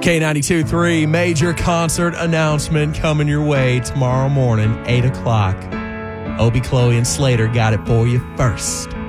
K92.3 major concert announcement coming your way tomorrow morning, 8 o'clock. Obie, Chloe, and Slater got it for you first.